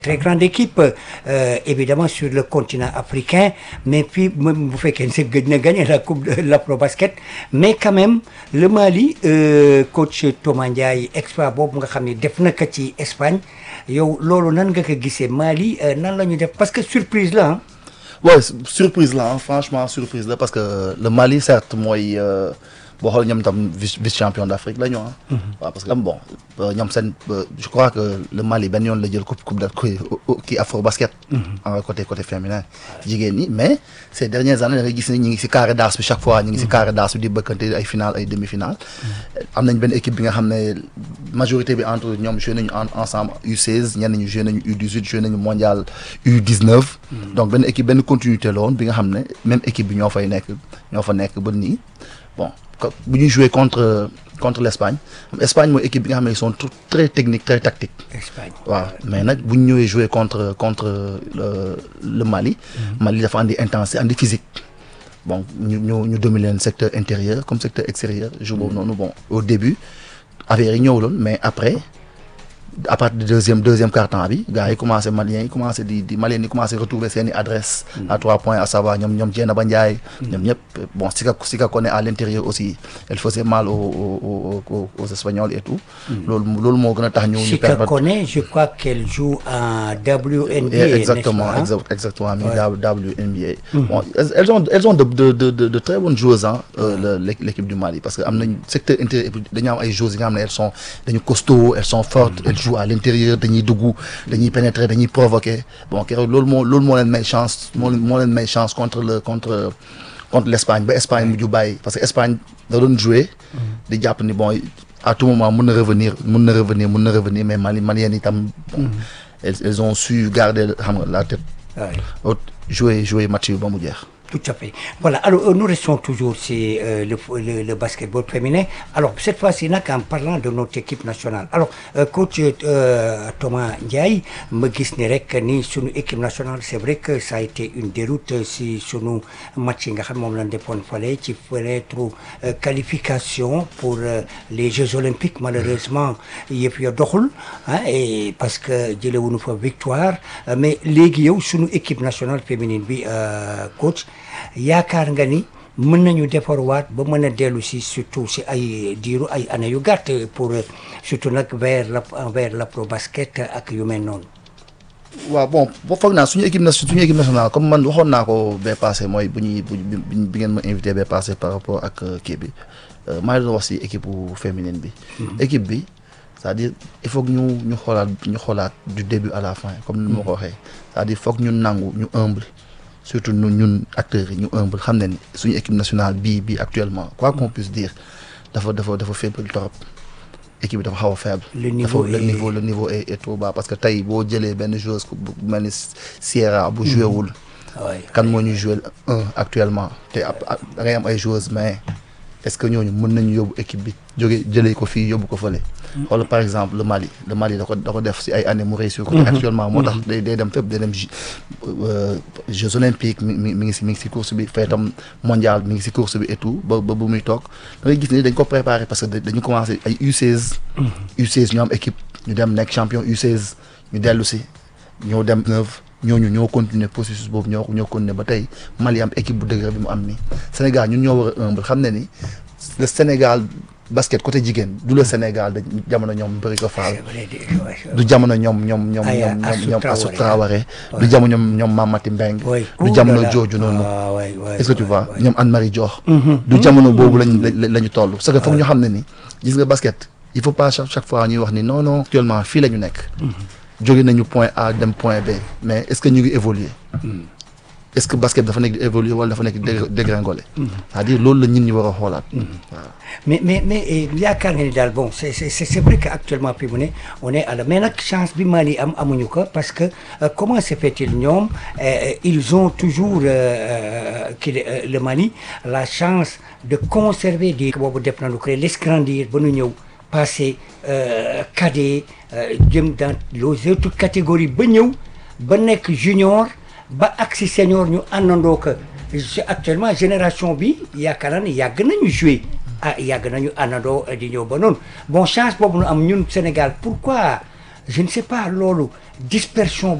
très grande équipe, évidemment sur le continent africain, mais puis vous faites qu'elle s'est gagné la coupe de l'Afrobasket, mais quand même le Mali, coach Thomas Ndiaye exploit boobu nga xam ne def na ko ci Espagne yow loolu nan nga ko gisee Mali nan la ñu def parce que surprise la ah. Ouais, surprise là, hein, franchement surprise là parce que le Mali certes mooy boo xoolee ñoom tam vice champion d'Afrique la ñu ah. waaw parce que bon ñoom seen je crois que le Mali benn yoon la jël coupe d'Afrique kii Afrobasket. en côté féminin jigéen ñi mais ces dernières années da ngay gis ne ñu ngi si carré d'as bi chaque fois ñu ngi si carré d'as bi di bëkkante ay finale ay demi-finale. am nañ benn équipe bi nga xam ne majorité bi entre ñoom joué nañu ensemble U16 ñenn ñu joué nañu U18 joué nañu mondial U19. donc benn équipe benn continuité la woon bi nga xam ne même équipe bi ñoo fa nekk ba nii bon. bu ñuy jouer contre l'Espagne Espagne mooy équipe bi nga xam ne ils sont très techniques très tactiques. Espagne waaw mais nag bu ñu ñëwee jouer contre le Mali. Mali dafa andi intensité andi physique. bon ñu dominer leen secteur intérieur comme secteur extérieur jour boobu noonu bon au début affaire yi ñëwuloon mais après à partir du deuxième quart-temps bi gars yi commencé maliens yi commencé maliens yi commencé retrouver seeni adresse à 3 points à savoir ñoom Dieynaba Ndiaye ñoom ñëpp bon Sika Koné à l'intérieur aussi elle faisait mal aux Espagnols et tout loolu moo gën a tax ñu Sika Koné je crois qu'elle joue en WNBA exactement mi WNBA bon elles ont de très bonnes joueuses l'équipe du Mali parce que am nañ secteur intérieur dañu am ay joueuses yi nga xam ne dañu costaud elles sont fortes jouent à l'intérieur dañuy dugg dañuy pénétrer dañuy provoquer bon keroog loolu moo leen may chance contre l'Espagne ba Espagne mujj bàyyi parce que Espagne da doon jouer di jàpp ni bon à tout moment mun na revenir mais Maliens itam bon elles ont su garder xam nga la tête jouer match bi ba mu jeex. Tout à fait. Voilà, alors nous restons toujours sur le basketball féminin. Alors, cette fois-ci, en parlant de notre équipe nationale. Alors, coach Thomas Ndiaye, me gis ni rek ni sunu équipe nationale, c'est vrai que ça a été une déroute si sunu match nga xam moom lañ defoon fale ci fenêtre qualification pour les Jeux olympiques. Malheureusement, yëpp ya doxul et parce que jëlewuñu fa victoire mais léegi yow sunu équipe nationale féminine bi coach yaakaar nga ni mën nañu defarwaat ba mën a dellu si surtout si ay diiru ay année yu gàtt pour surtout nag vers l'Afrobasket ak yu mel noonu. waaw bon boo foog naa suñu équipe nationale comme man waxoon naa ko bee passé mooy bi ngeen ma invité bee passé par rapport ak kii bi maa ngi doon wax si équipe féminine bi. équipe bi c'est-à-dire il faut que ñu xoolaat du début à la fin comme ni ma ko waxee c'est-à-dire foog ñu nangu ñu humble. surtout ñun acteurs yi ñu humble xam ne ni suñu équipe nationale bii actuellement quoi qu'on puisse dire dafa faible trop équipe bi dafa xaw a faible. le niveau est trop bas parce que tey boo jëlee benn joueuse bu mel ni Sierra bu joué wul. kan moo ñuy joué actuellement te da ngay am ay joueuses mais est-ce que ñooñu mën nañu yóbbu équipe bi jëlee ko fii yóbbu ko fële. wala par exemple le Mali da ko def si ay années mu réussir ko actuellement moo tax day dem fépp day dem Jeux olympiques mi ngi si course bi feetam mondial mi ngi si course bi et tout ba bu muy toog da ngay gis ni dañ ko préparer parce que dañu commencé ay U16 ñu am équipe ñu dem nekk champion U16 ñu dellu si ñoo dem 9 ñooñu ñoo continuer processus boobu ñoo continuer ba tey Mali am équipe bu dëgër bi mu am ni Sénégal ñun ñoo war a humble xam ne ni le Sénégal basket côté jigéen du le Sénégal da jamono ñoom bëri ko faal du jamono ñoom Assou Traoré du jamono ñoom Mamati Mbeng du jamono jooju noonu est-ce que tu vois ñoom Anne-Marie Dior du jamono boobu lañu toll parce que foog ñu xam ne ni gis nga basket il faut pas chaque fois ñuy wax ni non actuellement fii la ñu nekk jóge nañu point A dem point B mais est-ce que ñu ngi évoluer est-ce que basket dafa nekk di évoluer wala dafa nekk dégringoler c'est-à-dire loolu la ñun ñu war a xoolaat waaw mais yaakaar nga ni daal bon c'est vrai que actuellement fi mu ne on est à la mais nag chance bi Mali amuñu ko parce que comment se fait-il ñoom ils ont toujours le Mali la chance de conserver des boobu def nañu ko laisse grandir ba nu ñëw passer cadet jëm dans les autres catégories ba ñëw ba nekk junior ba agsi senior ñu àndandoo ko actuellement génération bi yaakaar naa ne yàgg nañu jouer yàgg nañu àndandoo di ñëw ba noonu bon chance boobu nu am ñun Sénégal pourquoi je ne sais pas loolu dispersion